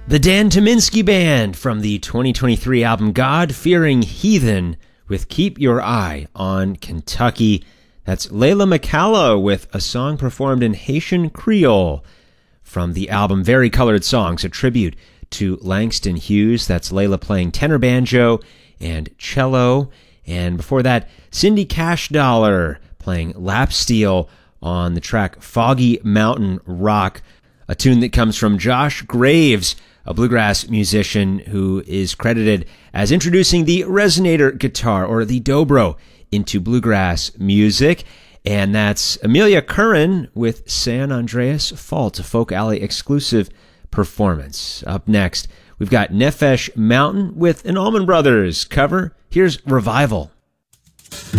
The Dan Tyminski Band from the 2023 album God-Fearing Heathen with Keep Your Eye on Kentucky. That's Layla McCalla with a song performed in Haitian Creole from the album Varicolored Songs, a tribute to Langston Hughes. That's Layla playing tenor banjo and cello. And before that, Cindy Cash Dollar playing lap steel on the track Foggy Mountain Rock, a tune that comes from Josh Graves, a bluegrass musician who is credited as introducing the resonator guitar, or the dobro, into bluegrass music. And that's Amelia Curran with San Andreas Fault, a Folk Alley exclusive performance. Up next, we've got Nefesh Mountain with an Allman Brothers cover. Here's Revival.